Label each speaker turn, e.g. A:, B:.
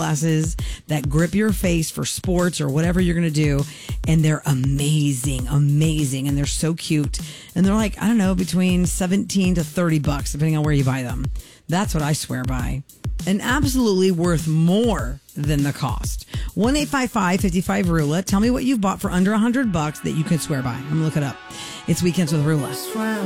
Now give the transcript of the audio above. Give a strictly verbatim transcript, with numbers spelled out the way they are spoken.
A: glasses that grip your face for sports or whatever you're going to do. And they're amazing, amazing. And they're so cute. And they're like, I don't know, between seventeen to thirty bucks, depending on where you buy them. That's what I swear by. And absolutely worth more than the cost. one eight five five, five five, R U L A. Tell me what you've bought for under one hundred bucks that you can swear by. I'm going to look it up. It's Weekends with Rula.